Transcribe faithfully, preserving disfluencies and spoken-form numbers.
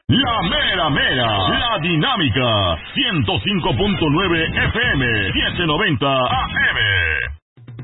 La mera mera, la dinámica, ciento cinco punto nueve F M, setecientos noventa A M.